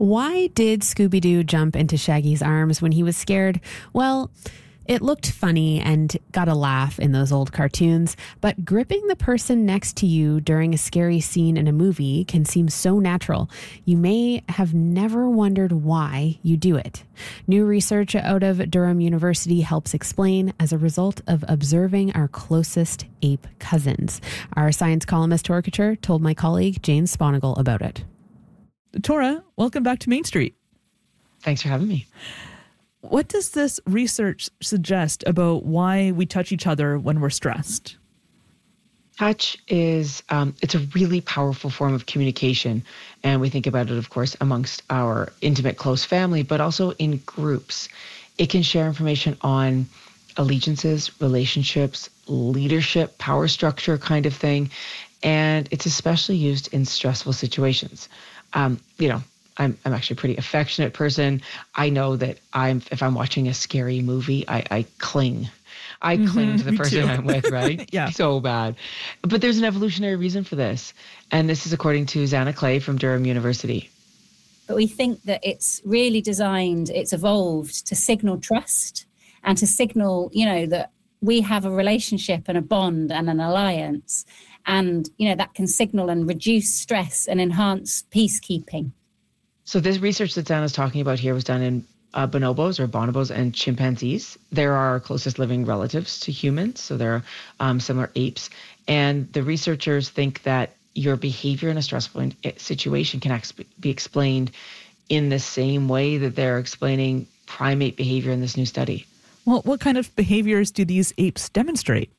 Why did Scooby-Doo jump into Shaggy's arms when he was scared? Well, it looked funny and got a laugh in those old cartoons, but gripping the person next to you during a scary scene in a movie can seem so natural. You may have never wondered why you do it. New research out of Durham University helps explain as a result of observing our closest ape cousins. Our science columnist Tora Couture told my colleague Jane Sponigal about it. Tora, welcome back to Main Street. Thanks for having me. What does this research suggest about why we touch each other when we're stressed? Touch is, it's a really powerful form of communication. And we think about it, of course, amongst our intimate, close family, but also in groups. It can share information on allegiances, relationships, leadership, power structure kind of thing. And it's especially used in stressful situations. I'm actually a pretty affectionate person. I know that if I'm watching a scary movie, I cling. I cling to the person I'm with, right? Yeah. So bad. But there's an evolutionary reason for this. And this is according to Zana Clay from Durham University. But we think that it's really designed, it's evolved to signal trust and to signal, that we have a relationship and a bond and an alliance. And, that can signal and reduce stress and enhance peacekeeping. So this research that Zana's talking about here was done in bonobos and chimpanzees. They're our closest living relatives to humans, so they're similar apes. And the researchers think that your behavior in a stressful situation can be explained in the same way that they're explaining primate behavior in this new study. Well, what kind of behaviors do these apes demonstrate?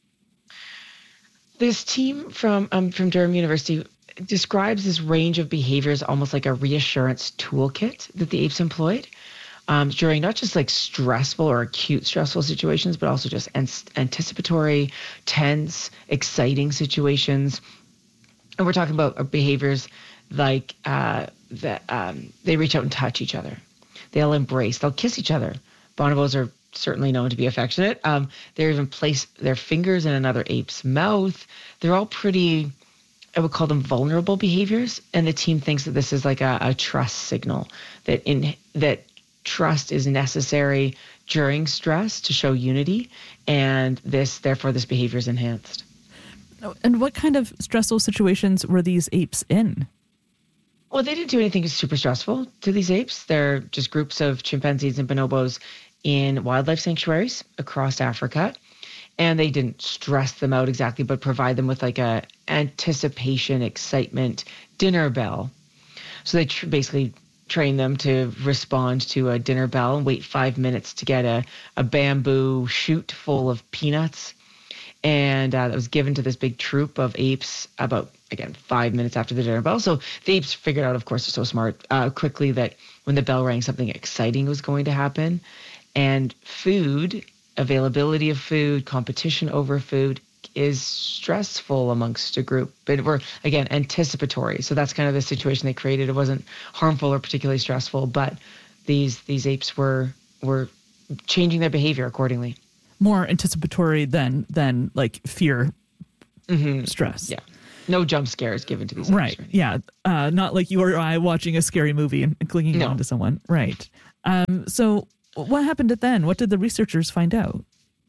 This team from Durham University describes this range of behaviors almost like a reassurance toolkit that the apes employed during not just like stressful or acute stressful situations, but also just anticipatory, tense, exciting situations. And we're talking about behaviors like that they reach out and touch each other. They'll embrace, they'll kiss each other. Bonobos are certainly known to be affectionate. They even place their fingers in another ape's mouth. They're all pretty, I would call them vulnerable behaviors. And the team thinks that this is like a trust signal, that trust is necessary during stress to show unity. And therefore this behavior is enhanced. And what kind of stressful situations were these apes in? Well, they didn't do anything super stressful to these apes. They're just groups of chimpanzees and bonobos in wildlife sanctuaries across Africa. And they didn't stress them out exactly, but provide them with like a anticipation, excitement dinner bell. So they basically train them to respond to a dinner bell and wait 5 minutes to get a bamboo chute full of peanuts. And that was given to this big troop of apes about, again, 5 minutes after the dinner bell. So the apes figured out, of course, they're so smart, quickly that when the bell rang, something exciting was going to happen. And food, availability of food, competition over food is stressful amongst a group. But we're, again, anticipatory. So that's kind of the situation they created. It wasn't harmful or particularly stressful, but these apes were changing their behavior accordingly. More anticipatory than like fear, stress. Yeah. No jump scares given to these. Right. Yeah. Not like you or I watching a scary movie and clinging on to someone. Right. So what happened then? What did the researchers find out?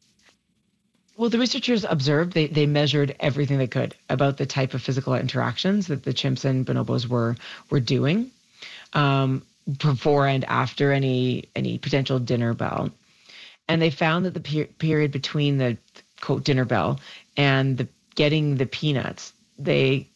Well, the researchers observed, they measured everything they could about the type of physical interactions that the chimps and bonobos were doing before and after any potential dinner bell. And they found that the period between the quote dinner bell and getting the peanuts, they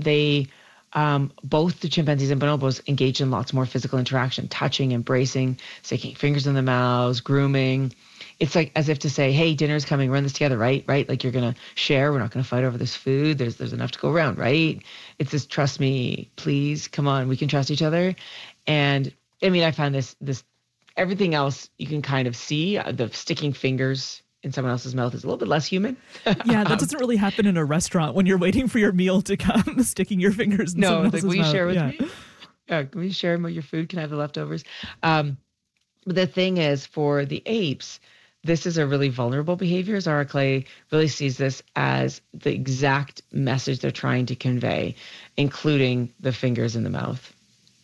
both the chimpanzees and bonobos engaged in lots more physical interaction, touching, embracing, sticking fingers in the mouths, grooming. It's like as if to say, hey, dinner's coming, run this together, right? Like you're going to share. We're not going to fight over this food. There's enough to go around, right? It's this trust me, please, come on, we can trust each other. And I mean, I found this everything else you can kind of see. The sticking fingers in someone else's mouth is a little bit less human. Yeah, that doesn't really happen in a restaurant when you're waiting for your meal to come, sticking your fingers in someone else's mouth. Will you share with me? Can we share your food? Can I have the leftovers? But the thing is, for the apes, this is a really vulnerable behavior. Zara Clay really sees this as the exact message they're trying to convey, including the fingers in the mouth.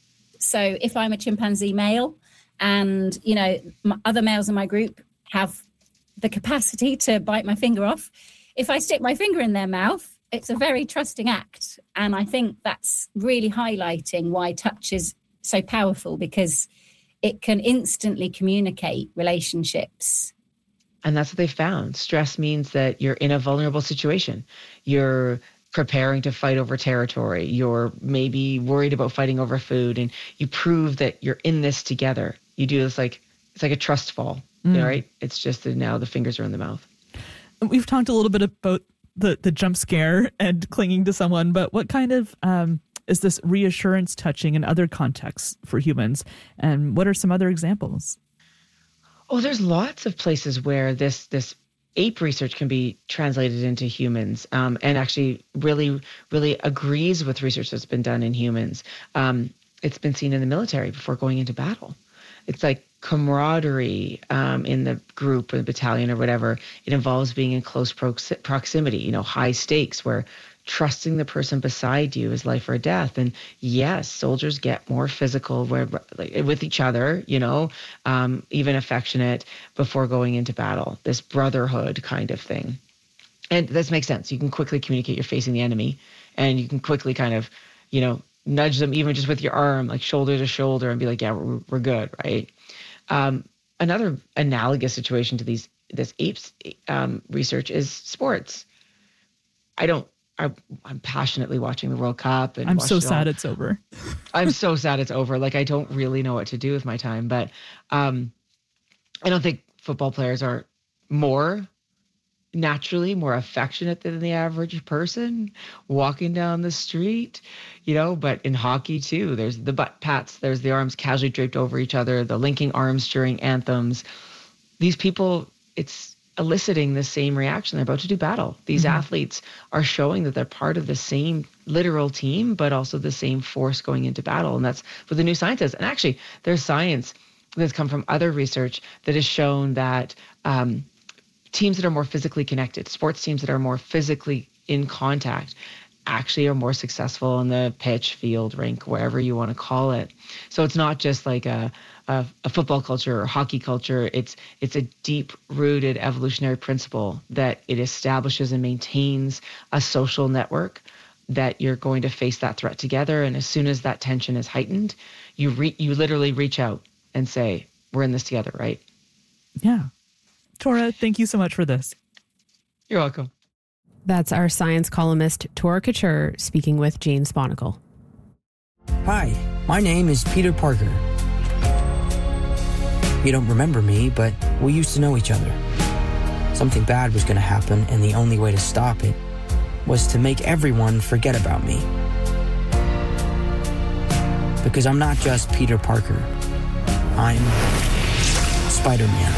So if I'm a chimpanzee male and, other males in my group have the capacity to bite my finger off, if I stick my finger in their mouth, it's a very trusting act. And I think that's really highlighting why touch is so powerful, because it can instantly communicate relationships. And that's what they found. Stress means that you're in a vulnerable situation. You're preparing to fight over territory. You're maybe worried about fighting over food, and you prove that you're in this together. You do this it's like a trust fall, right? It's just that now the fingers are in the mouth. We've talked a little bit about the jump scare and clinging to someone, but what kind of is this reassurance touching in other contexts for humans? And what are some other examples? Oh, there's lots of places where this ape research can be translated into humans, and actually really, really agrees with research that's been done in humans. It's been seen in the military before going into battle. It's like camaraderie in the group or the battalion or whatever. It involves being in close proximity, high stakes, where trusting the person beside you is life or death. And yes, soldiers get more physical with each other, even affectionate before going into battle, this brotherhood kind of thing. And this makes sense. You can quickly communicate you're facing the enemy, and you can quickly kind of, nudge them even just with your arm, like shoulder to shoulder, and be like, yeah, we're good, right? Another analogous situation to this apes research is sports. I'm passionately watching the World Cup. And I'm so sad it's over. I'm so sad it's over. Like, I don't really know what to do with my time. But I don't think football players are naturally more affectionate than the average person walking down the street, but in hockey too, there's the butt pats, there's the arms casually draped over each other, the linking arms during anthems. These people, it's eliciting the same reaction. They're about to do battle. These athletes are showing that they're part of the same literal team, but also the same force going into battle. And that's what the new science is. And actually, there's science that's come from other research that has shown that teams that are more physically connected, sports teams that are more physically in contact, actually are more successful in the pitch, field, rink, wherever you want to call it. So it's not just like a football culture or hockey culture. It's a deep-rooted evolutionary principle that it establishes and maintains a social network that you're going to face that threat together. And as soon as that tension is heightened, you literally reach out and say, we're in this together, right? Yeah. Tora, thank you so much for this. You're welcome. That's our science columnist, Tora Couture, speaking with Jane Sponicle. Hi, my name is Peter Parker. You don't remember me, but we used to know each other. Something bad was going to happen, and the only way to stop it was to make everyone forget about me. Because I'm not just Peter Parker. I'm Spider-Man.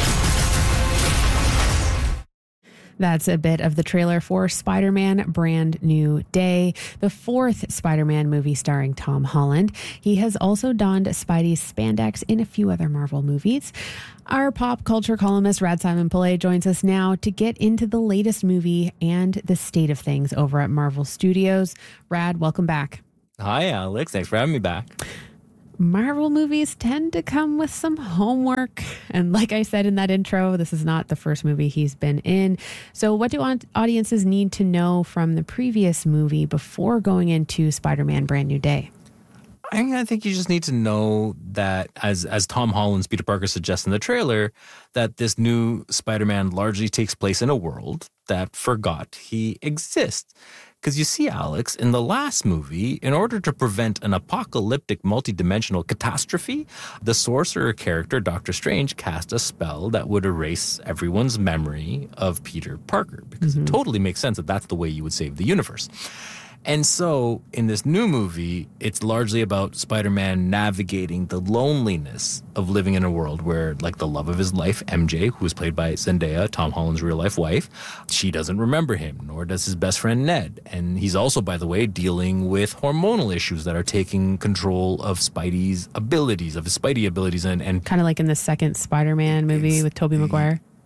That's a bit of the trailer for Spider-Man Brand New Day, the fourth Spider-Man movie starring Tom Holland. He has also donned Spidey's spandex in a few other Marvel movies. Our pop culture columnist, Rad Simon Pillay, joins us now to get into the latest movie and the state of things over at Marvel Studios. Rad, welcome back. Hi, Alex. Thanks for having me back. Marvel movies tend to come with some homework. And like I said in that intro, this is not the first movie he's been in. So what do audiences need to know from the previous movie before going into Spider-Man Brand New Day? I think you just need to know that, as Tom Holland's Peter Parker suggests in the trailer, that this new Spider-Man largely takes place in a world that forgot he exists. Because you see, Alex, in the last movie, in order to prevent an apocalyptic multidimensional catastrophe, the sorcerer character, Doctor Strange, cast a spell that would erase everyone's memory of Peter Parker. Because it totally makes sense that that's the way you would save the universe. And so in this new movie, it's largely about Spider-Man navigating the loneliness of living in a world where, like, the love of his life, MJ, who is played by Zendaya, Tom Holland's real-life wife, she doesn't remember him, nor does his best friend Ned. And he's also, by the way, dealing with hormonal issues that are taking control of Spidey's abilities, of his Spidey abilities. And kind of like in the second Spider-Man movie with Tobey Maguire.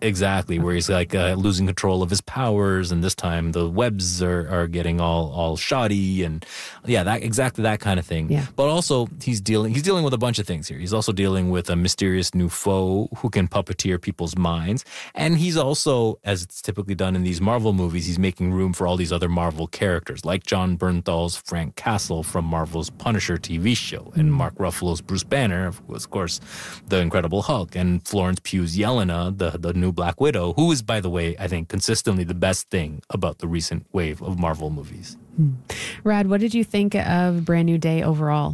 Exactly, where he's like losing control of his powers, and this time the webs are getting all shoddy, and exactly that kind of thing. Yeah. But also he's dealing with a bunch of things here. He's also dealing with a mysterious new foe who can puppeteer people's minds, and he's also, as it's typically done in these Marvel movies, he's making room for all these other Marvel characters, like John Bernthal's Frank Castle from Marvel's Punisher TV show, and Mark Ruffalo's Bruce Banner, of course, the Incredible Hulk, and Florence Pugh's Yelena, the new Black Widow, who is, by the way, I think consistently the best thing about the recent wave of Marvel movies. Rad, what did you think of Brand New Day overall?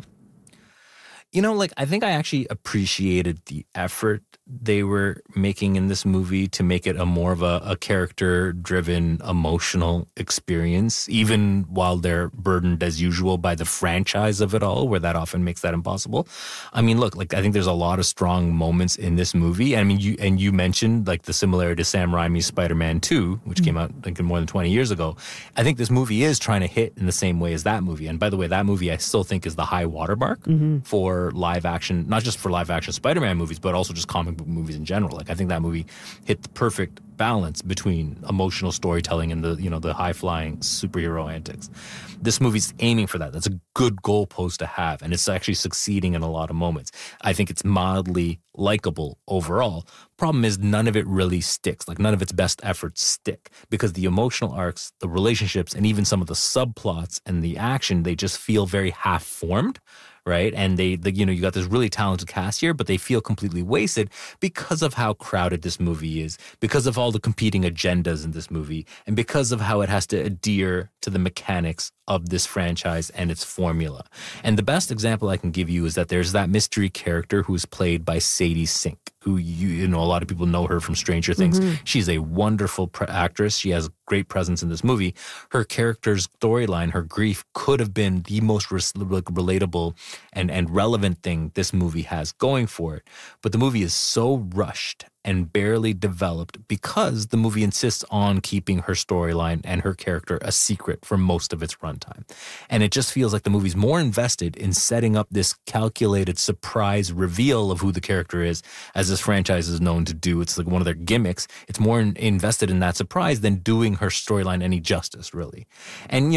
I think I actually appreciated the effort they were making in this movie to make it a more of a character-driven, emotional experience, even while they're burdened as usual by the franchise of it all, where that often makes that impossible. I mean, look, I think there's a lot of strong moments in this movie. I mean, you mentioned the similarity to Sam Raimi's Spider-Man 2, which came out more than 20 years ago. I think this movie is trying to hit in the same way as that movie. And by the way, that movie I still think is the high watermark for live action, not just for live action Spider-Man movies, but also just comic book movies in general. I think that movie hit the perfect balance between emotional storytelling and the high-flying superhero antics. This movie's aiming for that. That's a good goalpost to have, and it's actually succeeding in a lot of moments. I think it's mildly likable overall. Problem is, none of it really sticks. None of its best efforts stick, because the emotional arcs, the relationships, and even some of the subplots and the action, they just feel very half-formed. Right. And you got this really talented cast here, but they feel completely wasted because of how crowded this movie is, because of all the competing agendas in this movie, and because of how it has to adhere to the mechanics of this franchise and its formula. And the best example I can give you is that there's that mystery character who's played by Sadie Sink, who a lot of people know her from Stranger Things. She's a wonderful actress. She has great presence in this movie. Her character's storyline, her grief, could have been the most relatable and relevant thing this movie has going for it. But the movie is so rushed and barely developed because the movie insists on keeping her storyline and her character a secret for most of its runtime. And it just feels like the movie's more invested in setting up this calculated surprise reveal of who the character is, as this franchise is known to do. It's one of their gimmicks. It's more invested in that surprise than doing her storyline any justice, really. And,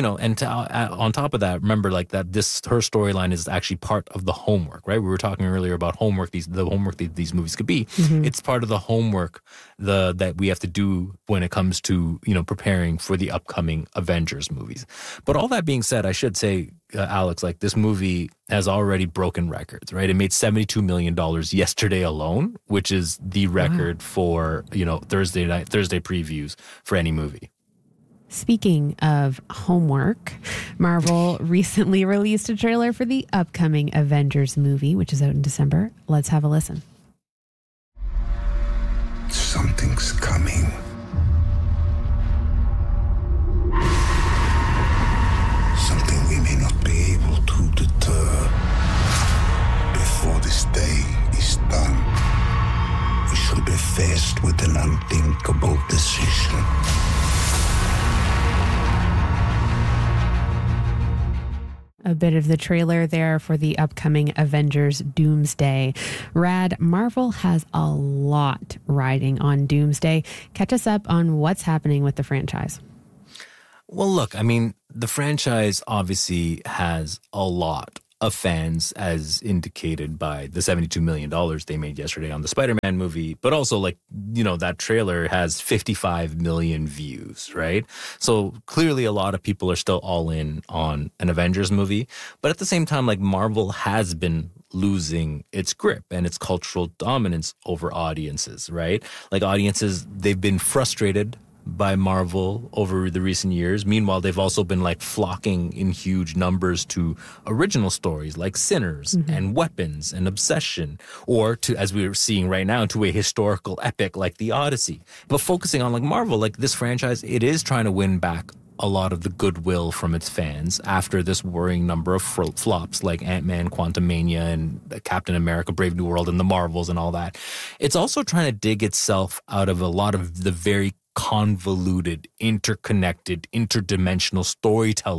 on top of that, remember her storyline is actually part of the homework, right? We were talking earlier about the homework these movies could be. It's part of the homework that we have to do when it comes to preparing for the upcoming Avengers movies. But all that being said, I should say, Alex, this movie has already broken records, right? It made $72 million yesterday alone, which is the record for Thursday previews for any movie. Speaking of homework, Marvel recently released a trailer for the upcoming Avengers movie, which is out in December. Let's have a listen. Something's coming. Something we may not be able to deter. Before this day is done, we shall be faced with an unthinkable decision. A bit of the trailer there for the upcoming Avengers Doomsday. Rad, Marvel has a lot riding on Doomsday. Catch us up on what's happening with the franchise. Well, look, the franchise obviously has a lot of fans, as indicated by the $72 million they made yesterday on the Spider-Man movie. But also, that trailer has 55 million views, right? So clearly a lot of people are still all in on an Avengers movie. But at the same time, Marvel has been losing its grip and its cultural dominance over audiences, right? Audiences, they've been frustrated by Marvel over the recent years. Meanwhile, they've also been flocking in huge numbers to original stories like Sinners and Weapons and Obsession, or to, as we're seeing right now, to a historical epic like The Odyssey. But focusing on Marvel, this franchise, it is trying to win back a lot of the goodwill from its fans after this worrying number of flops like Ant-Man, Quantumania, and Captain America, Brave New World, and the Marvels and all that. It's also trying to dig itself out of a lot of the very convoluted, interconnected, interdimensional storytelling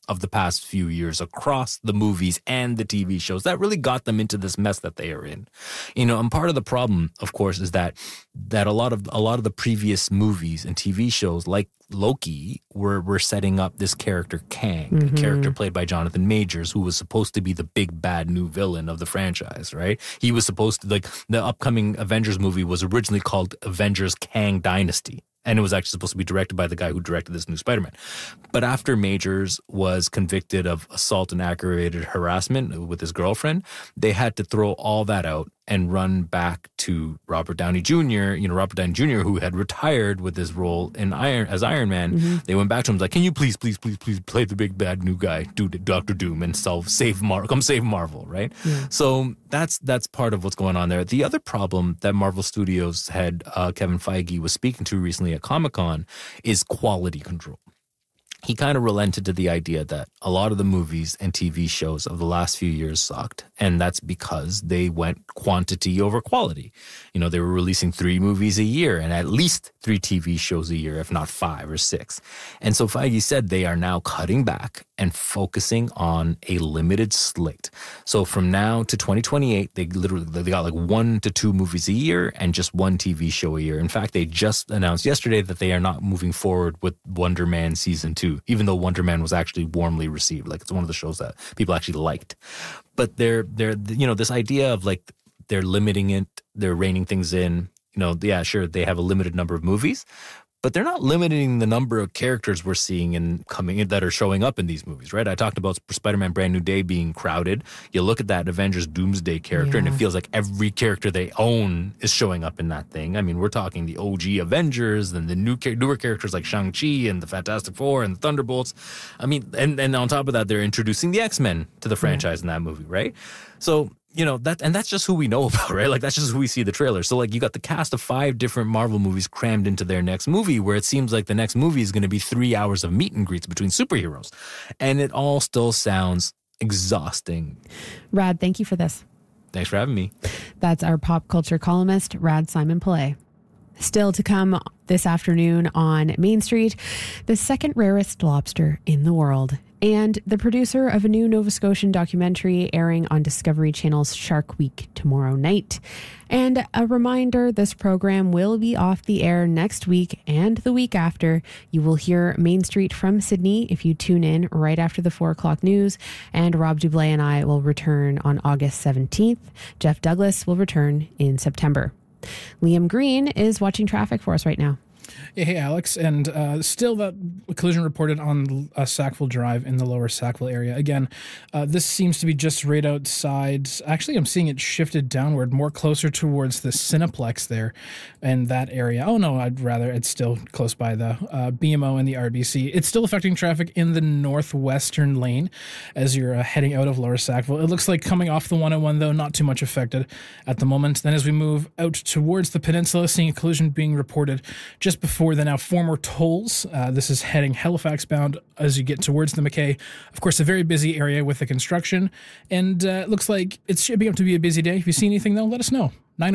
of the past few years across the movies and the TV shows that really got them into this mess that they are in. And part of the problem, of course, is that a lot of the previous movies and TV shows like Loki were setting up this character Kang, a character played by Jonathan Majors, who was supposed to be the big bad new villain of the franchise, right? He was supposed to, the upcoming Avengers movie was originally called Avengers Kang Dynasty. And it was actually supposed to be directed by the guy who directed this new Spider-Man. But after Majors was convicted of assault and aggravated harassment with his girlfriend, they had to throw all that out and run back to Robert Downey Jr., Robert Downey Jr., who had retired with his role in as Iron Man. They went back to him like, can you please play the big bad new guy, Dr. Doom, and save Marvel, right? Yeah. So that's part of what's going on there. The other problem that Marvel Studios head Kevin Feige was speaking to recently at Comic-Con is quality control. He kind of relented to the idea that a lot of the movies and TV shows of the last few years sucked. And that's because they went quantity over quality. They were releasing 3 movies a year and at least 3 TV shows a year, if not 5 or 6. And so Feige said they are now cutting back and focusing on a limited slate. So from now to 2028, they got like 1 to 2 movies a year and just 1 TV show a year. In fact, they just announced yesterday that they are not moving forward with Wonder Man Season 2, even though Wonder Man was actually warmly received. Like, it's one of the shows that people actually liked. But they're this idea of like they're limiting it, they're reining things in. Yeah, sure, they have a limited number of movies, but they're not limiting the number of characters we're seeing and coming in that are showing up in these movies, right? I talked about Spider-Man Brand New Day being crowded. You look at that Avengers Doomsday character, and it feels like every character they own is showing up in that thing. I mean, we're talking the OG Avengers and the newer characters like Shang-Chi and the Fantastic Four and the Thunderbolts. I mean, and on top of that, they're introducing the X-Men to the franchise in that movie, right? So, that's just who we know about, right? Like, that's just who we see the trailer. So, like, you got the cast of 5 different Marvel movies crammed into their next movie, where it seems like the next movie is going to be 3 hours of meet and greets between superheroes. And it all still sounds exhausting. Rad, thank you for this. Thanks for having me. That's our pop culture columnist, Rad Simon Pillay. Still to come this afternoon on Main Street, the second rarest lobster in the world, and the producer of a new Nova Scotian documentary airing on Discovery Channel's Shark Week tomorrow night. And a reminder, this program will be off the air next week and the week after. You will hear Main Street from Sydney if you tune in right after the 4 o'clock news. And Rob Dublé and I will return on August 17th. Jeff Douglas will return in September. Liam Green is watching traffic for us right now. Hey, Alex. And still that collision reported on Sackville Drive in the lower Sackville area. Again, this seems to be just right outside. Actually, I'm seeing it shifted downward, more closer towards the Cineplex there in that area. Oh, no, I'd rather it's still close by the BMO and the RBC. It's still affecting traffic in the northwestern lane as you're heading out of lower Sackville. It looks like coming off the 101, though, not too much affected at the moment. Then as we move out towards the peninsula, seeing a collision being reported just before the now former tolls. This is heading Halifax bound as you get towards the McKay. Of course, a very busy area with the construction, and it looks like it's shaping up to be a busy day. If you see anything, though, let us know.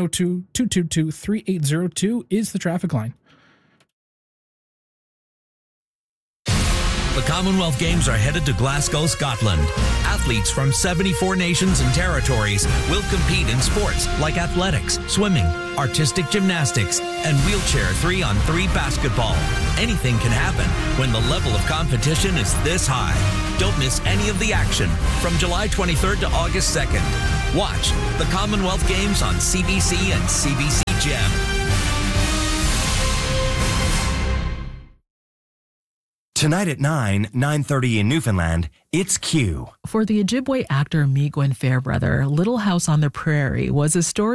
902-222-3802 is the traffic line. The Commonwealth Games are headed to Glasgow, Scotland. Athletes from 74 nations and territories will compete in sports like athletics, swimming, artistic gymnastics, and wheelchair 3-on-3 basketball. Anything can happen when the level of competition is this high. Don't miss any of the action from July 23rd to August 2nd. Watch the Commonwealth Games on CBC and CBC Gem. Tonight at 9:30 in Newfoundland, it's Q. For the Ojibwe actor Miigwyn Fairbrother, Little House on the Prairie was a story